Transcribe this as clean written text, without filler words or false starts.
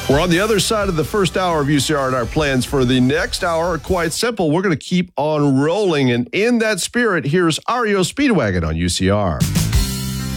We're on the other side of the first hour of UCR, and our plans for the next hour are quite simple. We're going to keep on rolling, and in that spirit, here's REO Speedwagon on UCR.